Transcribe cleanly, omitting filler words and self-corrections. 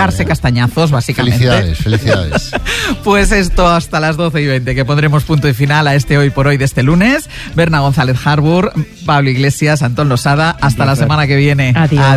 pegarse castañazos, básicamente. Felicidades. Pues esto hasta las 12:20, que pondremos punto y final a este Hoy por Hoy de este lunes. Berna González Harbour, Pablo Iglesias, Antón Losada. Hasta la semana que viene. Adiós.